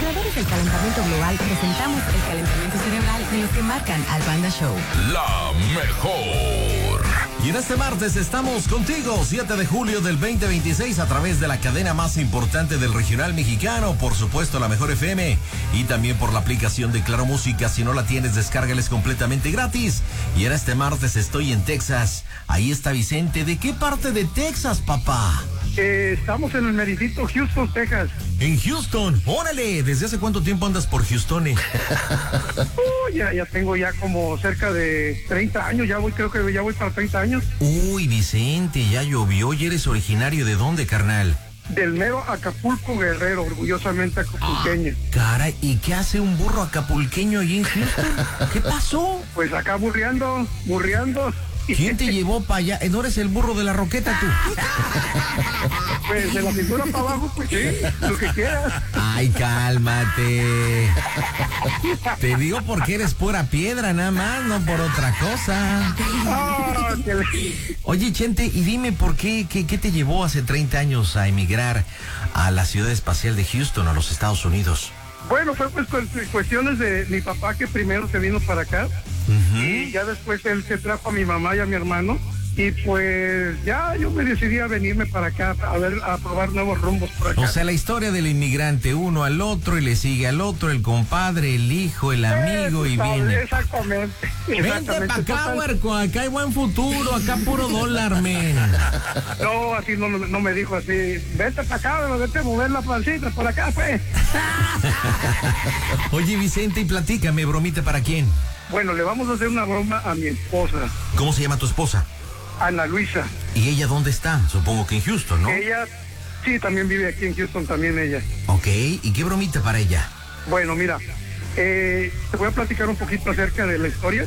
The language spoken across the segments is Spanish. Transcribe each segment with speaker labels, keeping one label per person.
Speaker 1: creadores del calentamiento global presentamos el calentamiento cerebral de los que marcan al Panda Show.
Speaker 2: La mejor.
Speaker 3: Y en este martes estamos contigo, 7 de julio del 2026, a través de la cadena más importante del regional mexicano, por supuesto la Mejor FM, y también por la aplicación de Claro Música. Si no la tienes, descárgales completamente gratis. Y en este martes estoy en Texas. Ahí está Vicente. ¿De qué parte de Texas, papá?
Speaker 4: Estamos en el meritito Houston, Texas.
Speaker 3: En Houston, órale. ¿Desde hace cuánto tiempo andas por Houston?
Speaker 4: Ya tengo ya como cerca de 30 años, creo que ya voy para 30 años.
Speaker 3: Uy, Vicente, ya llovió. ¿Y eres originario de dónde, carnal?
Speaker 4: Del mero Acapulco, Guerrero, orgullosamente acapulqueño.
Speaker 3: Caray, ¿y qué hace un burro acapulqueño allí en Houston? ¿Qué pasó?
Speaker 4: Pues acá burreando.
Speaker 3: ¿Quién te llevó para allá? ¿No eres el burro de la roqueta tú?
Speaker 4: Pues de la cintura para abajo, pues sí, lo que quieras.
Speaker 3: Ay, cálmate. Te digo porque eres pura piedra nada más, no por otra cosa. Oye, Chente, y dime por qué te llevó hace 30 años a emigrar a la ciudad espacial de Houston, a los Estados Unidos.
Speaker 4: Bueno, fue pues cuestiones de mi papá, que primero se vino para acá. Y ya después él se trajo a mi mamá y a mi hermano, y pues ya yo me decidí a venirme para acá a probar nuevos rumbos por acá.
Speaker 3: O sea, la historia del inmigrante, uno al otro y le sigue al otro, el compadre, el hijo, el amigo, y viene.
Speaker 4: Exactamente.
Speaker 3: Vente para acá, huerco, acá hay buen futuro, acá puro dólar, men.
Speaker 4: No, así no me dijo así, vente para acá, vete a mover la pancita por acá, pues.
Speaker 3: Oye, Vicente, y platícame, bromita, ¿para quién?
Speaker 4: Bueno, le vamos a hacer una broma a mi esposa.
Speaker 3: ¿Cómo se llama tu esposa?
Speaker 4: Ana Luisa.
Speaker 3: ¿Y ella dónde está? Supongo que en Houston, ¿no?
Speaker 4: Ella, sí, también vive aquí en Houston, también ella.
Speaker 3: Ok, ¿y qué bromita para ella?
Speaker 4: Bueno, mira, te voy a platicar un poquito acerca de la historia.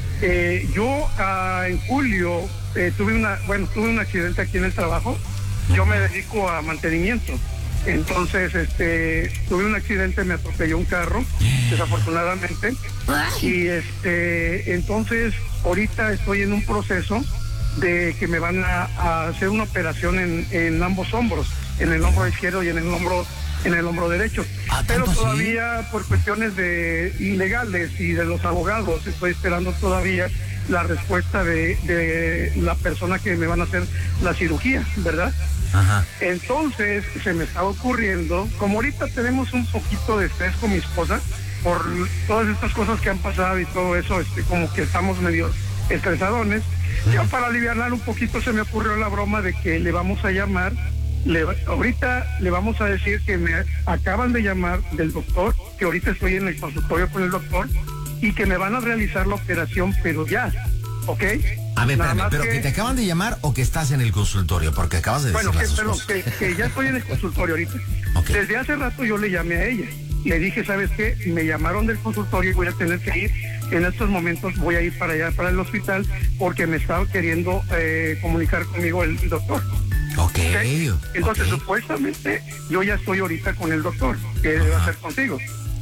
Speaker 4: Yo en julio tuve un accidente aquí en el trabajo. Yo me dedico a mantenimiento. Entonces, tuve un accidente, me atropelló un carro, desafortunadamente. Y entonces, ahorita estoy en un proceso de que me van a hacer una operación en ambos hombros, en el hombro izquierdo y en el hombro derecho. Pero todavía por cuestiones ilegales y de los abogados, estoy esperando todavía la respuesta de la persona que me van a hacer la cirugía, ¿verdad?
Speaker 3: Ajá.
Speaker 4: Entonces se me está ocurriendo, como ahorita tenemos un poquito de estrés con mi esposa por todas estas cosas que han pasado y todo eso, como que estamos medio estresadones. Ya para aliviarla un poquito se me ocurrió la broma de que le vamos a llamar, ahorita le vamos a decir que me acaban de llamar del doctor, que ahorita estoy en el consultorio con el doctor y que me van a realizar la operación, pero ya, ¿ok?
Speaker 3: A ver, espérame, ¿pero que te acaban de llamar o que estás en el consultorio? Porque acabas de decir las dos cosas.
Speaker 4: Que ya estoy en el consultorio ahorita.
Speaker 3: Okay.
Speaker 4: Desde hace rato yo le llamé a ella. Le dije, ¿sabes qué? Me llamaron del consultorio y voy a tener que ir. En estos momentos voy a ir para allá, para el hospital, porque me estaba queriendo comunicar conmigo el doctor.
Speaker 3: Ok.
Speaker 4: Entonces, supuestamente, yo ya estoy ahorita con el doctor, que va a ser contigo.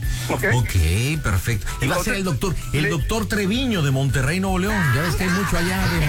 Speaker 3: Ok, perfecto. Y va a ser el doctor Treviño de Monterrey, Nuevo León. Ya ves que hay mucho allá de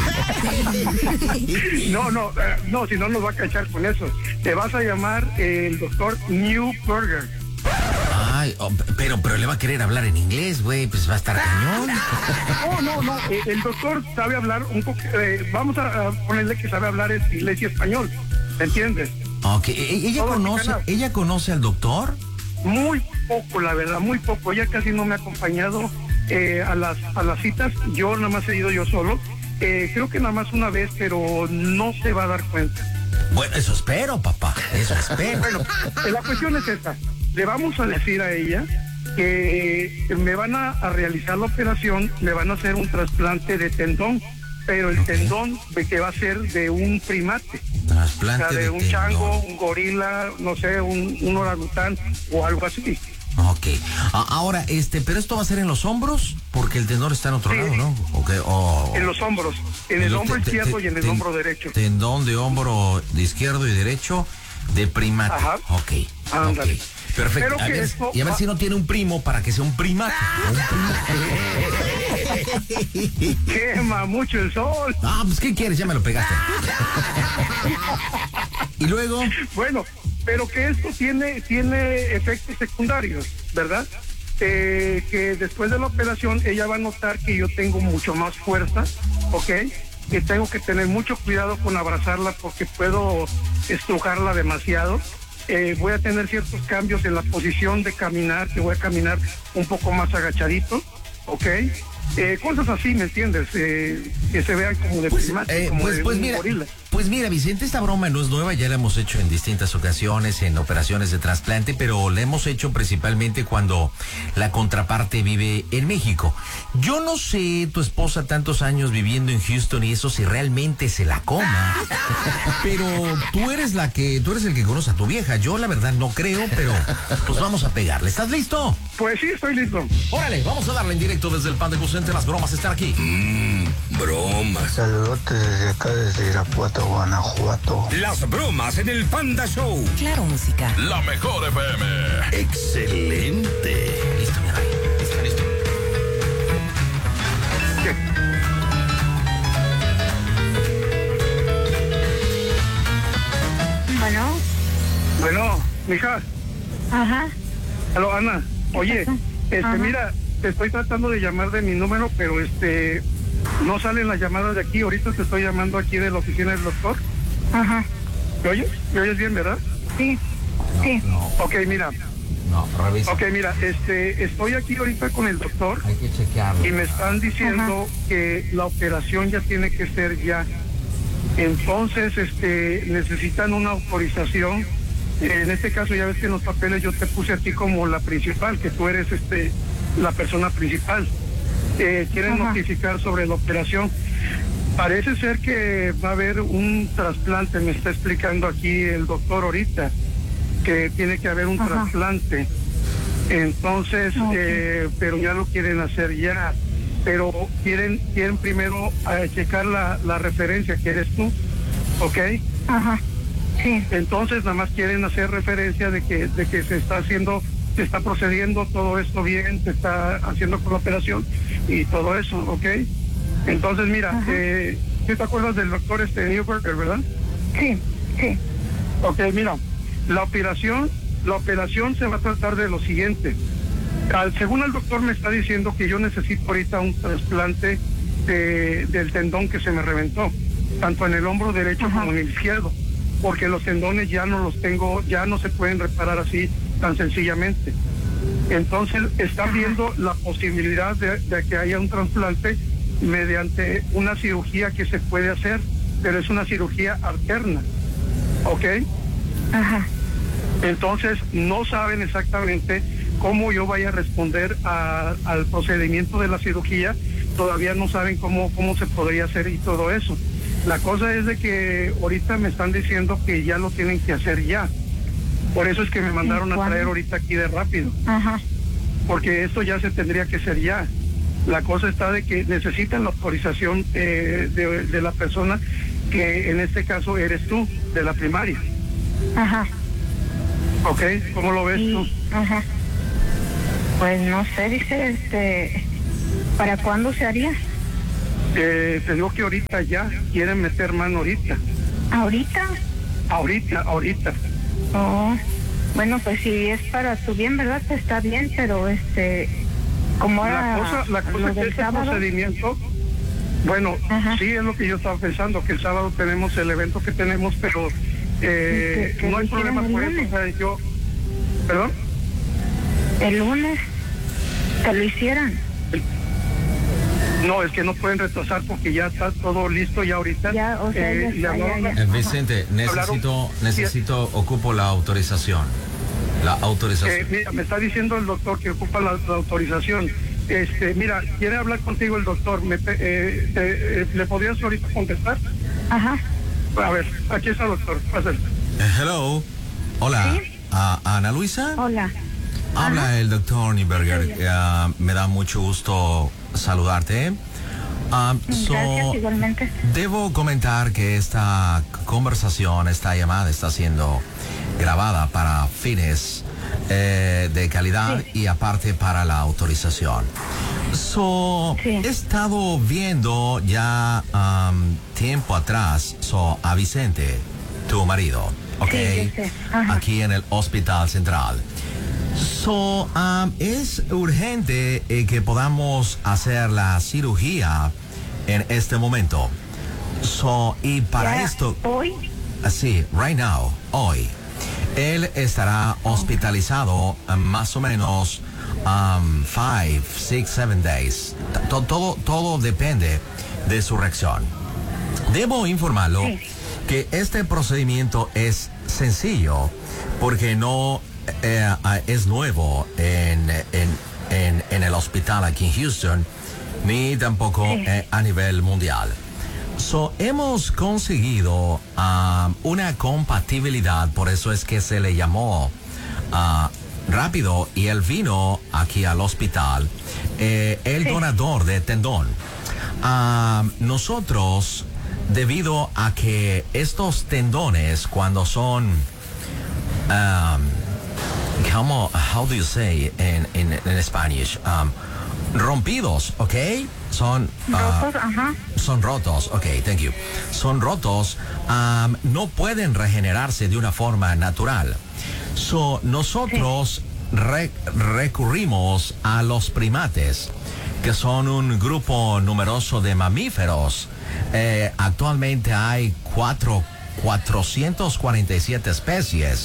Speaker 3: Monterrey.
Speaker 4: No, si no nos va a cachar con eso. Te vas a llamar el doctor Newberger.
Speaker 3: Ay, pero le va a querer hablar en inglés, güey, pues va a estar cañón.
Speaker 4: No, el doctor sabe hablar un poco, vamos a ponerle que sabe hablar inglés y español, ¿me entiendes?
Speaker 3: Ok, ¿ella conoce al doctor?
Speaker 4: Muy poco, la verdad, muy poco. Ella casi no me ha acompañado a las citas. Yo nada más he ido yo solo. Creo que nada más una vez, pero no se va a dar cuenta.
Speaker 3: Bueno, eso espero, papá. Eso espero.
Speaker 4: Bueno, la cuestión es esta. Le vamos a decir a ella que me van a realizar la operación, me van a hacer un trasplante de tendón, pero el tendón que va a ser de un primate.
Speaker 3: Trasplante, o sea,
Speaker 4: de un
Speaker 3: tendón.
Speaker 4: chango, un gorila, no sé, un orangután o algo así.
Speaker 3: Ok. Ahora, pero esto va a ser en los hombros, porque el tendón está en otro lado, ¿no? Okay.
Speaker 4: En los hombros, en el hombro izquierdo y en el hombro derecho.
Speaker 3: Tendón de hombro de izquierdo y derecho de primate.
Speaker 4: Ajá.
Speaker 3: Ok.
Speaker 4: Ándale.
Speaker 3: Okay. Perfecto. A ver si no tiene un primo para que sea un primate.
Speaker 4: Quema mucho el sol.
Speaker 3: Ah, pues ¿qué quieres? Ya me lo pegaste. Y luego.
Speaker 4: Bueno, pero que esto tiene efectos secundarios, ¿verdad? Que después de la operación ella va a notar que yo tengo mucho más fuerza, ¿ok? Que tengo que tener mucho cuidado con abrazarla porque puedo estrujarla demasiado. Voy a tener ciertos cambios en la posición de caminar, que voy a caminar un poco más agachadito, ¿ok? Cosas así, ¿me entiendes? Que se vean como de primate, como de un gorila.
Speaker 3: Pues mira, Vicente, esta broma no es nueva, ya la hemos hecho en distintas ocasiones, en operaciones de trasplante, pero la hemos hecho principalmente cuando la contraparte vive en México. Yo no sé, tu esposa tantos años viviendo en Houston y eso, si realmente se la coma, pero tú eres el que conoce a tu vieja. Yo la verdad no creo, pero pues vamos a pegarle. ¿Estás listo?
Speaker 4: Pues sí, estoy listo.
Speaker 3: Órale, vamos a darle en directo desde el Panda Center. Las bromas están aquí.
Speaker 2: Bromas.
Speaker 5: Saludos desde acá, desde Irapuato, Guanajuato.
Speaker 2: Las bromas en el Panda Show.
Speaker 1: Claro, música.
Speaker 2: La mejor FM. Excelente.
Speaker 3: Listo, mi rey. Listo.
Speaker 4: Bueno, mija.
Speaker 6: Ajá.
Speaker 4: Aló, Ana. Oye,
Speaker 6: Ajá.
Speaker 4: mira, te estoy tratando de llamar de mi número, pero no salen las llamadas de aquí. Ahorita te estoy llamando aquí de la oficina del doctor.
Speaker 6: Ajá.
Speaker 4: ¿Me oyes? ¿Me oyes bien, verdad?
Speaker 6: Sí. Sí.
Speaker 3: No,
Speaker 4: Ok, mira.
Speaker 3: no, revisa.
Speaker 4: Ok, mira, estoy aquí ahorita con el doctor
Speaker 3: Hay que chequearlo.
Speaker 4: y me están diciendo que la operación ya tiene que ser ya. Entonces, necesitan una autorización. En este caso, ya ves que en los papeles yo te puse a ti como la principal, que tú eres la persona principal. Quieren
Speaker 6: Ajá.
Speaker 4: notificar sobre la operación. Parece ser que va a haber un trasplante, me está explicando aquí el doctor ahorita, que tiene que haber un
Speaker 6: Ajá.
Speaker 4: trasplante. Entonces, pero ya lo quieren hacer ya. Pero quieren primero checar la referencia que eres tú, ¿ok?
Speaker 6: Ajá. Sí.
Speaker 4: Entonces nada más quieren hacer referencia de que se está procediendo todo esto bien, se está haciendo con la operación y todo eso, ¿ok? Entonces mira, ¿sí te acuerdas del doctor Newberger, verdad?
Speaker 6: Sí. Sí.
Speaker 4: Ok, mira, la operación se va a tratar de lo siguiente. Según el doctor me está diciendo que yo necesito ahorita un trasplante del tendón que se me reventó, tanto en el hombro derecho como en el izquierdo, porque los tendones ya no los tengo, ya no se pueden reparar así tan sencillamente. Entonces están viendo la posibilidad de que haya un trasplante mediante una cirugía que se puede hacer, pero es una cirugía alterna, ¿ok?
Speaker 6: Ajá.
Speaker 4: Entonces no saben exactamente cómo yo vaya a responder al procedimiento de la cirugía, todavía no saben cómo se podría hacer y todo eso. La cosa es de que ahorita me están diciendo que ya lo tienen que hacer ya. Por eso es que me mandaron a traer ahorita aquí de rápido.
Speaker 6: Ajá.
Speaker 4: Porque esto ya se tendría que hacer ya. La cosa está de que necesitan la autorización de la persona que en este caso eres tú, de la primaria.
Speaker 6: Ajá.
Speaker 4: ¿Ok? ¿Cómo lo ves tú?
Speaker 6: Ajá. Pues no sé, dice, ¿para cuándo se haría?
Speaker 4: Te digo que ahorita ya quieren meter mano ahorita.
Speaker 6: ¿Ahorita?
Speaker 4: Ahorita.
Speaker 6: Oh. Bueno, pues si es para tu bien, ¿verdad? Pues está bien, pero como era
Speaker 4: La cosa
Speaker 6: lo
Speaker 4: es que
Speaker 6: del
Speaker 4: este
Speaker 6: sábado.
Speaker 4: procedimiento, bueno,
Speaker 6: Ajá.
Speaker 4: sí es lo que yo estaba pensando, que el sábado tenemos el evento que tenemos, pero
Speaker 6: que
Speaker 4: no
Speaker 6: lo
Speaker 4: hay
Speaker 6: hicieran
Speaker 4: problema
Speaker 6: el
Speaker 4: por eso.
Speaker 6: lunes.
Speaker 4: O sea, yo, ¿perdón?
Speaker 6: El lunes que lo hicieran.
Speaker 4: No, es que no pueden retrasar porque ya está todo listo ya ahorita.
Speaker 6: Ya, o sea, ya
Speaker 4: le
Speaker 6: está,
Speaker 4: hablaron-
Speaker 6: ya.
Speaker 3: Vicente, necesito, ocupo la autorización. La autorización.
Speaker 4: Mira, me está diciendo el doctor que ocupa la autorización. Mira, quiere hablar contigo el doctor. ¿Le podrías ahorita contestar?
Speaker 6: Ajá.
Speaker 4: A ver, aquí está el doctor. Pásale.
Speaker 3: Hello. Hola.
Speaker 6: ¿Sí?
Speaker 3: Ana Luisa.
Speaker 6: Hola.
Speaker 3: Habla el doctor Newberger. Me da mucho gusto saludarte.
Speaker 6: Gracias, igualmente.
Speaker 3: Debo comentar que esta conversación, esta llamada está siendo grabada para fines de calidad y aparte para la autorización. He estado viendo ya tiempo atrás a Vicente, tu marido. ¿ok?
Speaker 6: Sí, yo sé. Ajá.
Speaker 3: Aquí en el Hospital Central. Es urgente que podamos hacer la cirugía en este momento. Y para
Speaker 6: Ya,
Speaker 3: esto...
Speaker 6: ¿Hoy?
Speaker 3: Sí, right now, hoy. Él estará hospitalizado más o menos 5, 6, 7 days. Todo depende de su reacción. Debo informarlo que este procedimiento es sencillo porque no es nuevo en el hospital aquí en Houston, ni tampoco a nivel mundial. Hemos conseguido una compatibilidad, por eso es que se le llamó rápido, y él vino aquí al hospital, el donador de tendón. Nosotros, debido a que estos tendones, cuando son, how do you say in Spanish? Rompidos, ¿ok? Son
Speaker 6: Rotos, ajá.
Speaker 3: Son rotos, ok, thank you. Son rotos, no pueden regenerarse de una forma natural. Nosotros recurrimos a los primates, que son un grupo numeroso de mamíferos. Actualmente hay 447 especies,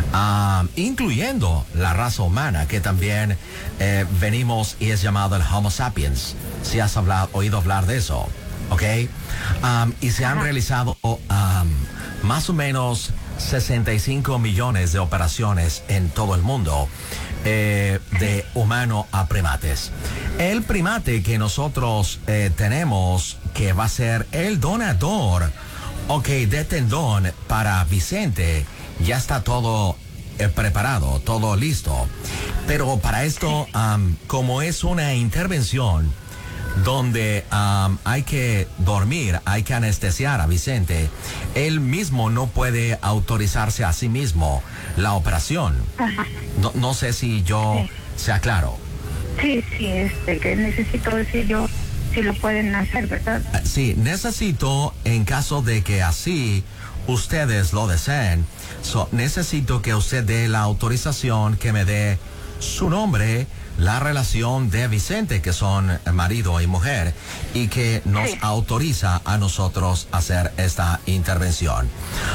Speaker 3: incluyendo la raza humana, que también venimos y es llamado el Homo sapiens, si has oído hablar de eso, ¿ok? Y se han realizado más o menos 65 millones de operaciones en todo el mundo, de humano a primates. El primate que nosotros tenemos, que va a ser el donador, de tendón para Vicente, ya está todo preparado, todo listo. Pero para esto, como es una intervención donde hay que dormir, hay que anestesiar a Vicente, él mismo no puede autorizarse a sí mismo la operación. No sé si yo sea claro.
Speaker 6: Sí, que necesito decir yo si lo pueden hacer, ¿verdad?
Speaker 3: Sí, necesito, en caso de que así ustedes lo deseen, necesito que usted dé la autorización, que me dé su nombre, la relación de Vicente, que son marido y mujer, y que nos autoriza a nosotros hacer esta intervención.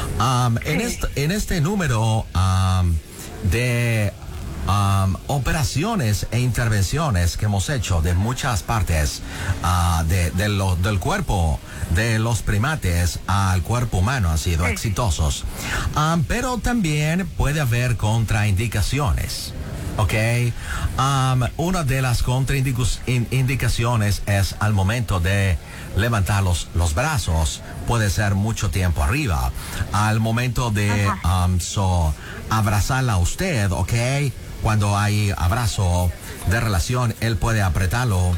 Speaker 3: En este número de operaciones e intervenciones que hemos hecho de muchas partes del cuerpo de los primates al cuerpo humano han sido exitosos, pero también puede haber contraindicaciones. ¿Ok? Una de las contraindicaciones es al momento de levantar los brazos, puede ser mucho tiempo arriba. Al momento de abrazarla a usted, ¿ok? Cuando hay abrazo de relación, él puede apretarla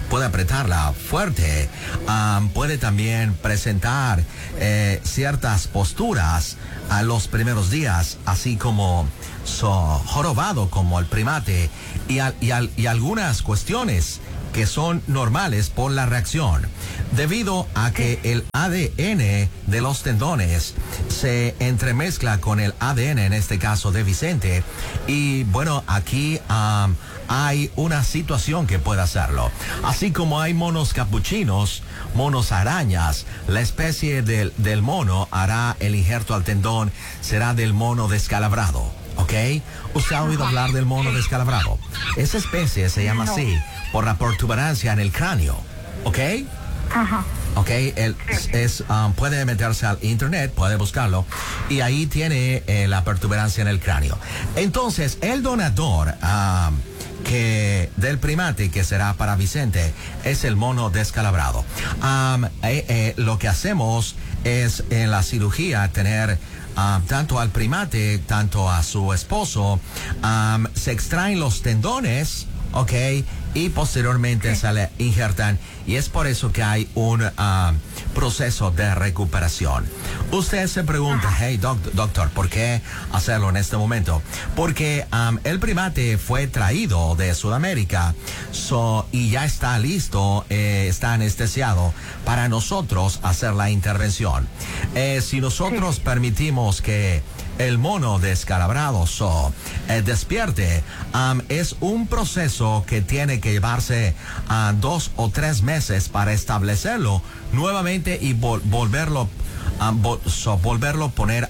Speaker 3: fuerte. Puede también presentar ciertas posturas a los primeros días, así como jorobado como el primate, y algunas cuestiones que son normales por la reacción, debido a que el ADN de los tendones se entremezcla con el ADN, en este caso de Vicente, y bueno, aquí hay una situación que puede hacerlo. Así como hay monos capuchinos, monos arañas, la especie del mono hará el injerto al tendón, será del mono descalabrado, ¿ok? ¿Usted ha oído hablar del mono descalabrado? Esa especie se llama así por la protuberancia en el cráneo, ¿ok? Ok, puede meterse al internet, puede buscarlo, y ahí tiene la protuberancia en el cráneo. Entonces, el donador del primate que será para Vicente es el mono descalabrado. Lo que hacemos es en la cirugía tener tanto al primate, tanto a su esposo, se extraen los tendones, ¿ok? Y posteriormente se le injertan, y es por eso que hay un proceso de recuperación. Usted se pregunta, hey doctor, ¿por qué hacerlo en este momento? Porque el primate fue traído de Sudamérica y ya está listo, está anestesiado para nosotros hacer la intervención. Si nosotros permitimos que el mono descalabrado. Despierte. Es un proceso que tiene que llevarse 2 o 3 meses para establecerlo nuevamente y volverlo a poner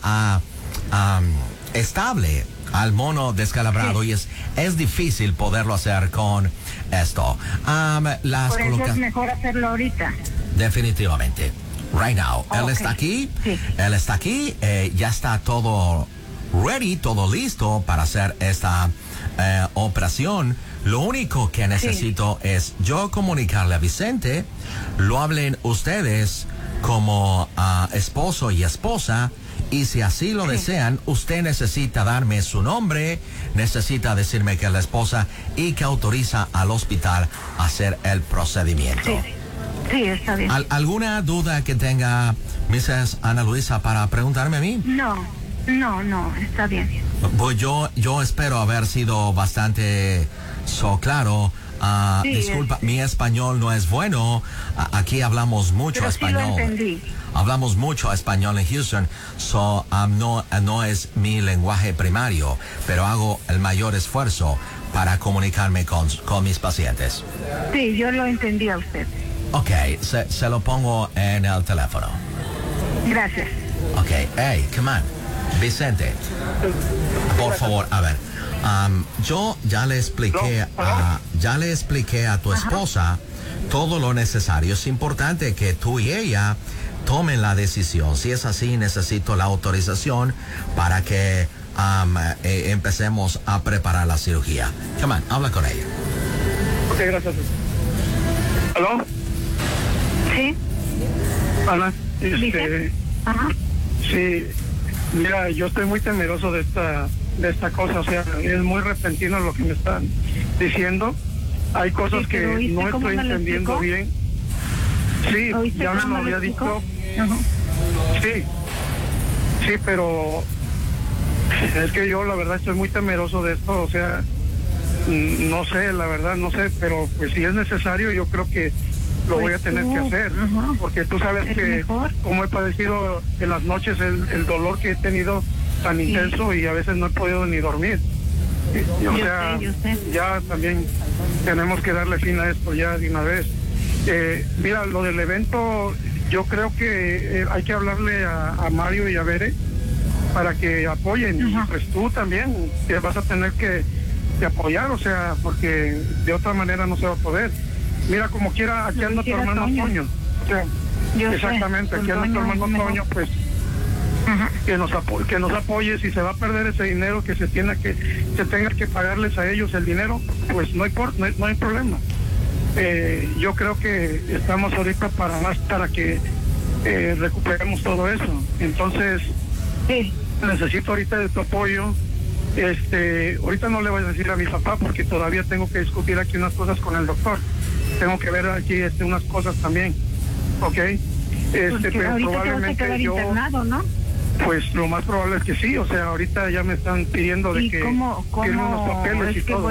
Speaker 3: estable al mono descalabrado. Sí. Y es difícil poderlo hacer con esto.
Speaker 6: Por eso es mejor hacerlo ahorita.
Speaker 3: Definitivamente. Right now.
Speaker 6: Okay.
Speaker 3: Él está aquí.
Speaker 6: Sí.
Speaker 3: Él está aquí. Ya está todo ready, todo listo para hacer esta operación. Lo único que necesito es yo comunicarle a Vicente, lo hablen ustedes como esposo y esposa, y si así lo desean, usted necesita darme su nombre, necesita decirme que es la esposa y que autoriza al hospital a hacer el procedimiento.
Speaker 6: Sí, está bien.
Speaker 3: ¿Alguna duda que tenga Mrs. Ana Luisa para preguntarme a mí?
Speaker 6: No, está bien.
Speaker 3: Pues yo espero haber sido bastante claro. Disculpa, mi español no es bueno. Aquí hablamos mucho
Speaker 6: pero
Speaker 3: español.
Speaker 6: Sí lo entendí.
Speaker 3: Hablamos mucho español en Houston, no es mi lenguaje primario, pero hago el mayor esfuerzo para comunicarme con mis pacientes.
Speaker 6: Sí, yo lo entendí a usted.
Speaker 3: Ok, se lo pongo en el teléfono.
Speaker 6: Gracias.
Speaker 3: Ok, hey, come on, Vicente, por favor, a ver, yo ya le expliqué a tu esposa todo lo necesario. Es importante que tú y ella tomen la decisión. Si es así, necesito la autorización para que empecemos a preparar la cirugía. Come on, habla con ella.
Speaker 4: Ok, gracias. ¿Aló?
Speaker 6: Sí.
Speaker 4: Ana,
Speaker 6: Ajá.
Speaker 4: Sí, mira, yo estoy muy temeroso de esta cosa, o sea, es muy repentino lo que me están diciendo. Hay cosas que no estoy entendiendo bien. Sí, ya me lo había dicho. Sí, pero es que yo la verdad estoy muy temeroso de esto, o sea, no sé, la verdad no sé, pero pues si es necesario yo creo que lo voy a tener que hacer, porque tú sabes que como he padecido en las noches el dolor que he tenido tan intenso y a veces no he podido ni dormir. O sea, ya también tenemos que darle fin a esto ya de una vez. Mira, lo del evento, yo creo que hay que hablarle a Mario y a Bere para que apoyen. Y pues tú también te vas a tener que apoyar, o sea, porque de otra manera no se va a poder. Mira, como quiera, aquí anda tu hermano Toño. O sea, exactamente, aquí anda tu hermano Toño, pues que nos apoye. Si se va a perder ese dinero que se tenga que pagarles a ellos el dinero, pues no hay problema. Yo creo que estamos ahorita para que recuperemos todo eso. Entonces, necesito ahorita de tu apoyo. Ahorita no le voy a decir a mi papá porque todavía tengo que discutir aquí unas cosas con el doctor. Tengo que ver aquí unas cosas también, ¿ok? Pero probablemente yo, internado, ¿no? Pues lo más probable es que sí, o sea, ahorita ya me están pidiendo de que firme unos papeles y todo.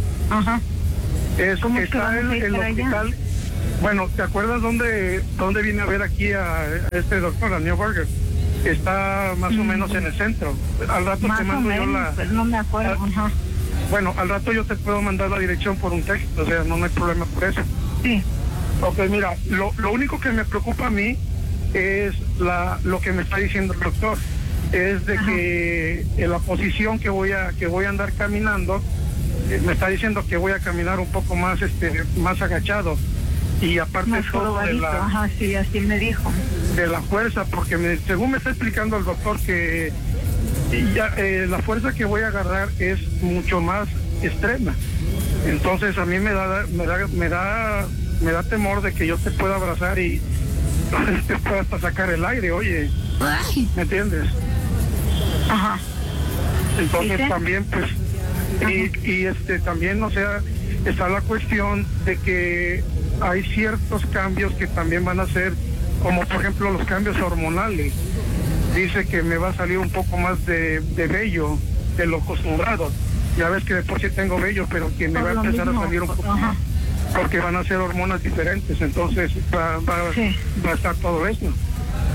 Speaker 4: ¿Cómo está el hospital? Bueno, ¿te acuerdas dónde vine a ver aquí a este doctor, a New Burger? Está más o menos en el centro. Al rato te mando yo
Speaker 6: pues no me acuerdo.
Speaker 4: Bueno, al rato yo te puedo mandar la dirección por un texto, o sea, no hay problema por eso.
Speaker 6: Sí.
Speaker 4: Ok, mira, lo único que me preocupa a mí es lo que me está diciendo el doctor, es de que en la posición que voy a andar caminando, me está diciendo que voy a caminar un poco más más agachado, y aparte
Speaker 6: más
Speaker 4: todo de la
Speaker 6: sí, así me dijo,
Speaker 4: de la fuerza, porque según me está explicando el doctor que ya la fuerza que voy a agarrar es mucho más extrema. Entonces a mí me da temor de que yo te pueda abrazar y te pueda hasta sacar el aire, oye. ¿Me entiendes?
Speaker 6: Ajá.
Speaker 4: Entonces también pues y también, o sea, está la cuestión de que hay ciertos cambios que también van a ser, como por ejemplo los cambios hormonales. Dice que me va a salir un poco más de vello de lo acostumbrado. Ya ves que de por sí tengo vello, pero que me va a empezar a salir un poco más, porque van a ser hormonas diferentes, entonces va a estar todo eso.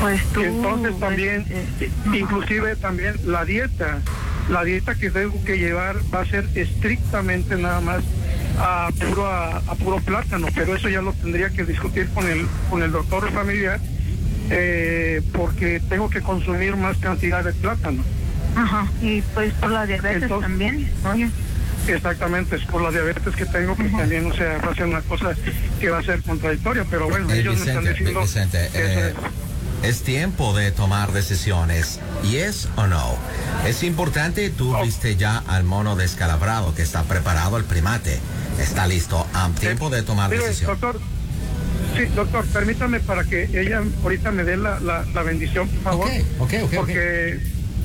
Speaker 6: Pues tú...
Speaker 4: Entonces también, inclusive también la dieta que tengo que llevar va a ser estrictamente nada más a puro plátano, pero eso ya lo tendría que discutir con el doctor familiar, porque tengo que consumir más cantidad de plátano.
Speaker 6: Ajá, y pues por la diabetes. Entonces, también, oye.
Speaker 4: Exactamente, es por la diabetes que tengo, pues también, o sea, va a ser una cosa que va a ser contradictoria, pero bueno, ellos me están diciendo...
Speaker 3: Vicente, es tiempo de tomar decisiones, ¿yes o no? Es importante, tú viste ya al mono descalabrado que está preparado, el primate, está listo, tiempo de tomar decisiones.
Speaker 4: Doctor, permítame para que ella ahorita me dé la bendición, por favor.
Speaker 3: Ok.
Speaker 4: Porque,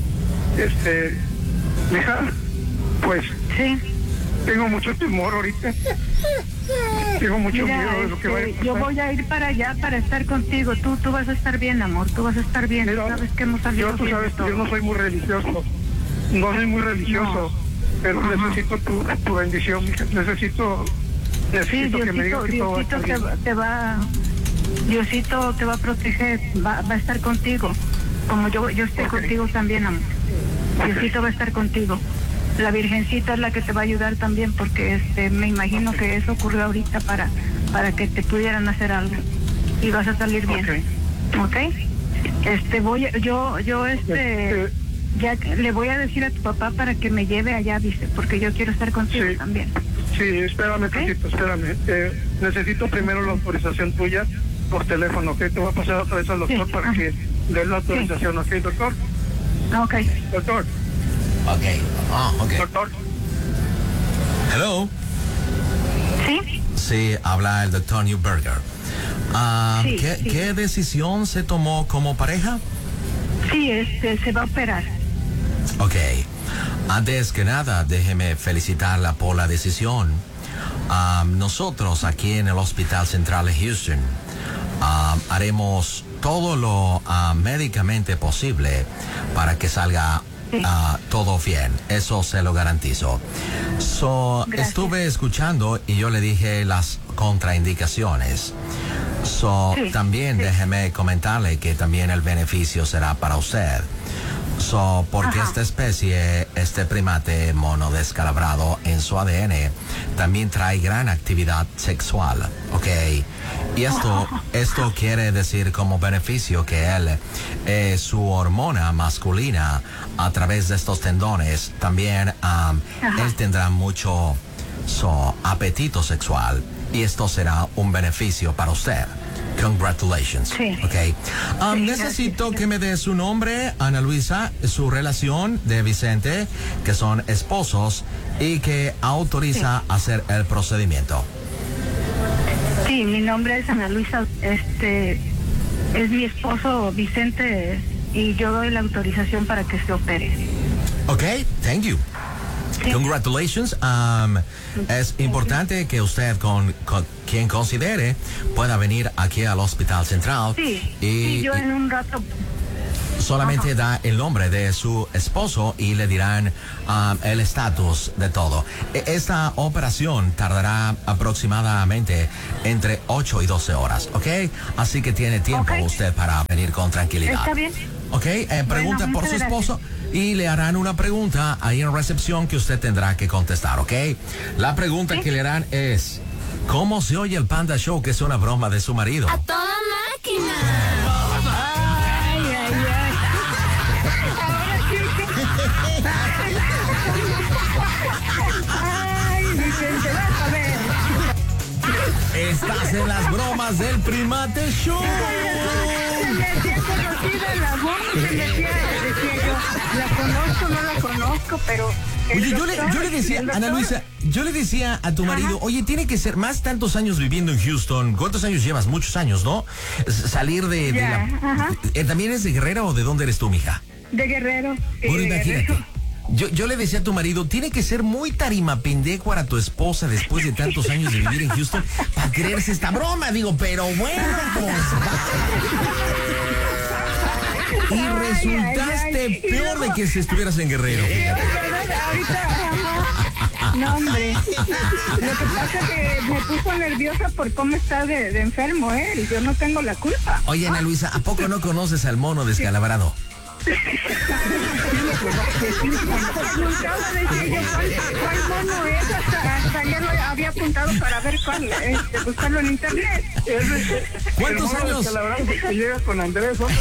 Speaker 4: hija, pues...
Speaker 6: Sí.
Speaker 4: Tengo mucho temor ahorita. Tengo mucho miedo de lo que vaya a pasar.
Speaker 6: Yo voy a ir para allá para estar contigo. Tú vas a estar bien, amor. Tú vas a estar bien.
Speaker 4: Mira,
Speaker 6: sabes que hemos salido.
Speaker 4: Tú sabes que yo no soy muy religioso. No soy muy religioso. Pero necesito tu bendición. Necesito que me digas que todo va a estar bien.
Speaker 6: Diosito te va a proteger. Va a estar contigo. Como yo estoy contigo también, amor. Diosito va a estar contigo. La Virgencita es la que te va a ayudar también, porque me imagino que eso ocurrió ahorita para que te pudieran hacer algo y vas a salir bien. ¿Ok? Ya le voy a decir a tu papá para que me lleve allá, dice, porque yo quiero estar contigo también.
Speaker 4: Sí, espérame, tantito, espérame. Necesito primero la autorización tuya por teléfono, ¿ok? Te voy a pasar otra vez al doctor para que dé la autorización, ¿ok, doctor?
Speaker 6: Ok.
Speaker 4: Doctor.
Speaker 3: Ok.
Speaker 4: Doctor.
Speaker 3: Hello.
Speaker 6: ¿Sí?
Speaker 3: Sí, habla el doctor Newberger.
Speaker 6: Sí,
Speaker 3: ¿Qué decisión se tomó como pareja?
Speaker 6: Sí, se va a operar.
Speaker 3: Ok. Antes que nada, déjeme felicitarla por la decisión. Nosotros aquí en el Hospital Central de Houston haremos todo lo médicamente posible para que salga todo bien, eso se lo garantizo. Estuve escuchando y yo le dije las contraindicaciones. También déjeme comentarle que también el beneficio será para usted. Porque esta especie, este primate mono descalabrado en su ADN, también trae gran actividad sexual, ¿ok? Y esto quiere decir como beneficio que su hormona masculina, a través de estos tendones, también él tendrá mucho apetito sexual. Y esto será un beneficio para usted. Congratulations.
Speaker 6: Sí.
Speaker 3: Okay. Necesito que me dé su nombre, Ana Luisa, su relación de Vicente, que son esposos, y que autoriza hacer el procedimiento.
Speaker 6: Sí, mi nombre es Ana Luisa. Es mi esposo Vicente y yo doy la autorización para que se opere.
Speaker 3: Okay, thank you.
Speaker 6: Sí.
Speaker 3: Congratulations. Es importante que usted, con quien considere, pueda venir aquí al Hospital Central.
Speaker 6: Sí, yo en un rato.
Speaker 3: Solamente da el nombre de su esposo y le dirán el estatus de todo. Esta operación tardará aproximadamente entre 8 y 12 horas, ¿ok? Así que tiene tiempo usted para venir con tranquilidad.
Speaker 6: ¿Está bien?
Speaker 3: ¿Ok? Pregunta por su esposo y le harán una pregunta ahí en recepción que usted tendrá que contestar, ¿ok? La pregunta que le harán es: ¿cómo se oye el Panda Show, que es una broma de su marido?
Speaker 7: ¡A toda máquina!
Speaker 6: Ay. Ay, Vicente, vas a ver.
Speaker 3: Estás en las bromas del Primate Show.
Speaker 6: Se me hacía conocida la voz, se me decía yo, la conozco, no la conozco, pero...
Speaker 3: Oye, yo le decía, Ana Luisa, yo le decía a tu marido, oye, tiene que ser más tantos años viviendo en Houston. ¿Cuántos años llevas? Muchos años, ¿no? Salir de la... ¿También es de Guerrero o de dónde eres tú, mija?
Speaker 6: De Guerrero.
Speaker 3: Bueno, imagínate. Yo le decía a tu marido, tiene que ser muy tarimapendejo a tu esposa después de tantos años de vivir en Houston para creerse esta broma. Digo, pero bueno, pues Y resultaste peor de que si estuvieras en Guerrero.
Speaker 6: Sí, ahorita, no, hombre. Lo que pasa es que me puso nerviosa por cómo está de enfermo él. Yo no tengo la culpa.
Speaker 3: Oye, Ana Luisa, ¿a poco no conoces al mono descalabrado?
Speaker 6: ¿Cuál mono es? Hasta ya lo había apuntado para ver cuál, buscarlo en internet.
Speaker 3: ¿Cuántos años?
Speaker 4: La verdad es que llega con Andrés, hombre.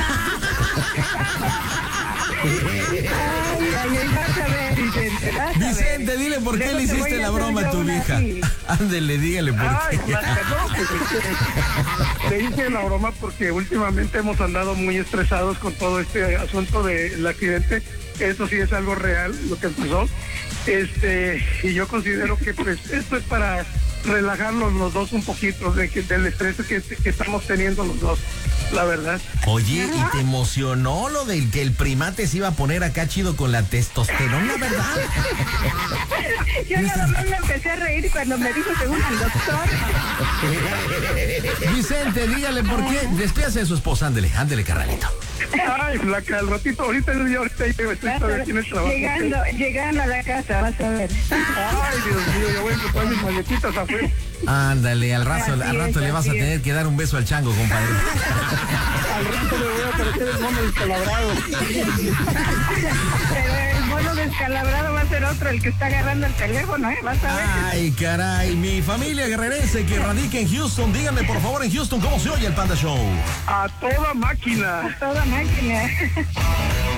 Speaker 6: Ay, vas a ver, Vicente, vas a ver.
Speaker 3: Vicente, dile por qué
Speaker 6: Luego
Speaker 3: le
Speaker 6: te voy
Speaker 3: hiciste
Speaker 6: a
Speaker 3: la
Speaker 6: hacer
Speaker 3: broma a
Speaker 6: yo
Speaker 3: tu
Speaker 6: una
Speaker 3: vieja.
Speaker 6: así.
Speaker 3: Ándele, dígale por
Speaker 4: Ay,
Speaker 3: qué.
Speaker 4: le hice la broma porque últimamente hemos andado muy estresados con todo este asunto del accidente. Eso sí es algo real, lo que pasó. Y yo considero que pues esto es para relajarnos los dos un poquito del estrés que estamos teniendo los dos, la verdad.
Speaker 3: Oye, ¿y te emocionó lo del que el primate se iba a poner acá chido con la testosterona, verdad?
Speaker 6: Yo nada más me empecé a reír cuando me dijo según el doctor.
Speaker 3: Vicente, dígale por qué. Despídase de su esposa, ándele, carnalito.
Speaker 4: Ay, flaca, al ratito, ahorita llego, estoy todavía aquí en el trabajo.
Speaker 6: Llegando a la casa, vas a ver.
Speaker 4: Ay, Dios mío, yo voy a encontrar mis maletitas afuera.
Speaker 3: Ándale, al rato le vas a tener que dar un beso al chango, compadre.
Speaker 4: Al rato le voy a aparecer el mono descalabrado.
Speaker 6: Pero el mono descalabrado va a ser otro, el que está agarrando el teléfono, vas a ver.
Speaker 3: Ay, caray, mi familia guerrerense que radica en Houston, díganme por favor en Houston cómo se oye el Panda Show.
Speaker 4: A toda máquina.
Speaker 6: A toda máquina.